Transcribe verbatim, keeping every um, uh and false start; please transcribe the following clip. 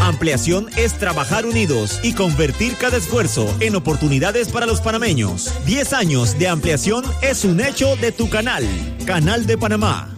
Ampliación es trabajar unidos y convertir cada esfuerzo en oportunidades para los panameños. diez años de ampliación es un hecho de tu canal. Canal de Panamá.